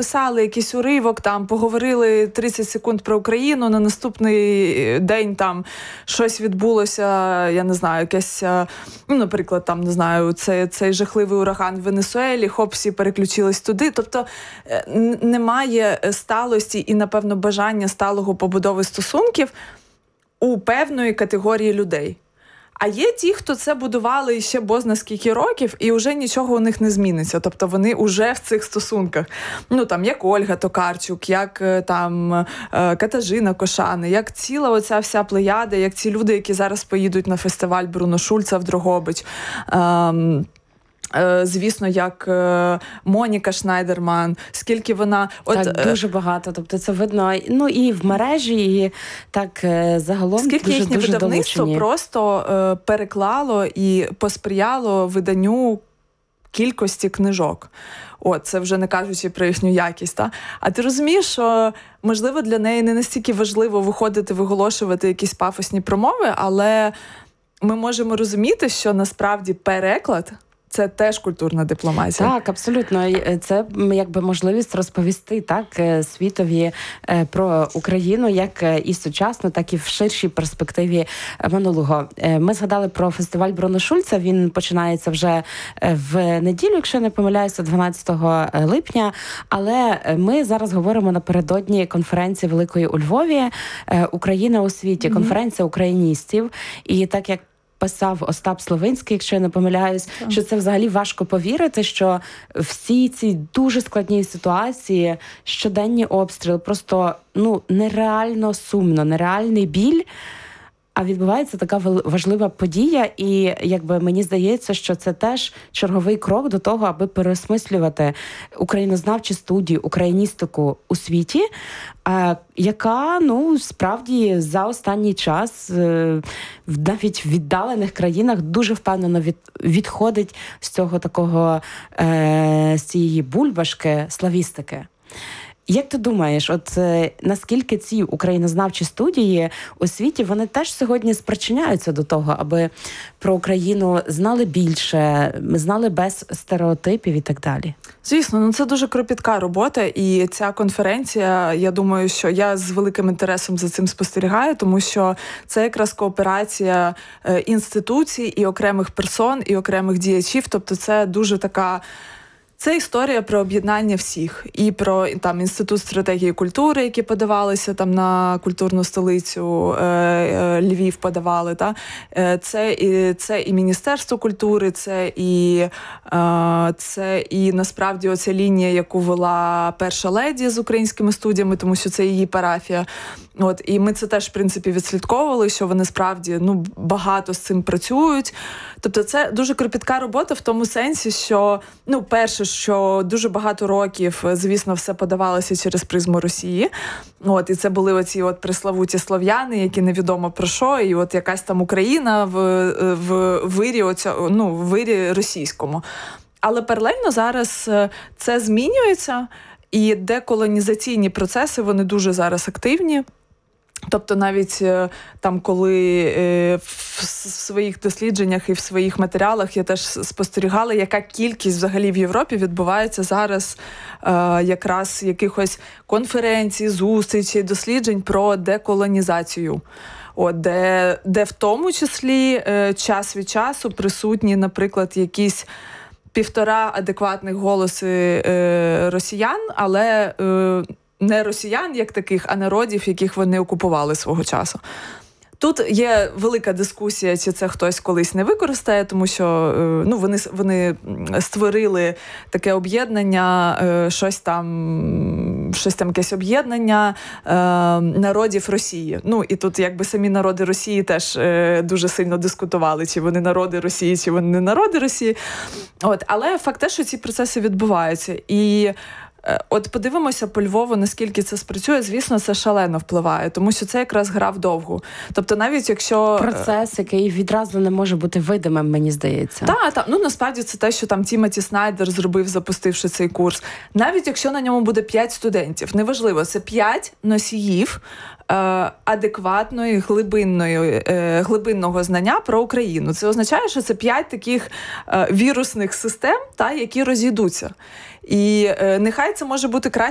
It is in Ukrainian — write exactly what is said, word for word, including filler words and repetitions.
записали якийсь уривок, там поговорили тридцять секунд про Україну, на наступний день там щось відбулося, я не знаю, якесь, ну, наприклад, там, не знаю, цей, цей жахливий ураган в Венесуелі, хоп, всі переключились туди. Тобто немає сталості і, напевно, бажання сталого побудови стосунків у певної категорії людей. А є ті, хто це будували ще бозна скільки років, і вже нічого у них не зміниться. Тобто вони вже в цих стосунках. Ну, там, як Ольга Токарчук, як там Катажина Кошани, як ціла оця вся плеяда, як ці люди, які зараз поїдуть на фестиваль Бруно Шульца в Дрогобич. Ем... Звісно, як Моніка Шнайдерман, скільки вона... От, так, дуже багато. Тобто це видно, ну, і в мережі, і так загалом скільки дуже, їхнє дуже видавництво долучені. Просто переклало і посприяло виданню кількості книжок. От, це вже не кажучи про їхню якість. Та? А ти розумієш, що, можливо, для неї не настільки важливо виходити, виголошувати якісь пафосні промови, але ми можемо розуміти, що насправді переклад – це теж культурна дипломатія. Так, абсолютно. Це якби можливість розповісти так світові про Україну як і сучасно, так і в ширшій перспективі минулого. Ми згадали про фестиваль Бруно Шульца. Він починається вже в неділю, якщо я не помиляюся, дванадцятого липня. Але ми зараз говоримо напередодні конференції великої у Львові «Україна у світі», mm-hmm. конференція україністів. І так як писав Остап Словинський, якщо я не помиляюсь, так. що це взагалі важко повірити, що всі ці дуже складні ситуації, щоденні обстріли, просто ну нереально сумно, нереальний біль, а відбувається така важлива подія, і якби мені здається, що це теж черговий крок до того, аби переосмислювати українознавчі студії, україністику у світі, яка, ну, справді за останній час навіть в віддалених країнах дуже впевнено від, відходить з цього такого, е, з цієї бульбашки славістики. Як ти думаєш, от е, наскільки ці українознавчі студії у світі, вони теж сьогодні спричиняються до того, аби про Україну знали більше, знали без стереотипів і так далі? Звісно, ну це дуже кропітка робота, і ця конференція, я думаю, що я з великим інтересом за цим спостерігаю, тому що це якраз кооперація е, інституцій і окремих персон, і окремих діячів, тобто це дуже така... Це історія про об'єднання всіх. І про там Інститут стратегії культури, які подавалися там на культурну столицю, е, е, Львів подавали. Та? Е, це, і, це і Міністерство культури, це і, е, це і насправді оця лінія, яку вела перша леді з українськими студіями, тому що це її парафія. От, і ми це теж, в принципі, відслідковували, що вони справді ну, багато з цим працюють. Тобто це дуже кропітка робота в тому сенсі, що, ну, перше, що дуже багато років, звісно, все подавалося через призму Росії. От, і це були оці от преславуті слов'яни, які невідомо про що, і от якась там Україна в, в вирі, оця, ну, в вирі російському. Але паралельно зараз це змінюється, і деколонізаційні процеси, вони дуже зараз активні. Тобто навіть там, коли в своїх дослідженнях і в своїх матеріалах я теж спостерігала, яка кількість взагалі в Європі відбувається зараз якраз якихось конференцій, зустрічей, досліджень про деколонізацію. От, де, де в тому числі час від часу присутні, наприклад, якісь півтора адекватних голоси росіян, але не росіян як таких, а народів, яких вони окупували свого часу. Тут є велика дискусія, чи це хтось колись не використає, тому що ну, вони, вони створили таке об'єднання, щось там, щось там якесь об'єднання е, народів Росії. Ну, і тут якби самі народи Росії теж е, дуже сильно дискутували, чи вони народи Росії, чи вони не народи Росії. От, але факт те, що ці процеси відбуваються. І от подивимося по Львову, наскільки це спрацює. Звісно, це шалено впливає, тому що це якраз гра вдовгу. Тобто навіть якщо... Процес, який відразу не може бути видимим, мені здається. Так, так. Ну, насправді це те, що там Тімоті Снайдер зробив, запустивши цей курс. Навіть якщо на ньому буде п'ять студентів, неважливо, це п'ять носіїв е, адекватної, глибинної, е, глибинного знання про Україну. Це означає, що це п'ять таких е, вірусних систем, та, які розійдуться. І е, нехай це може бути краще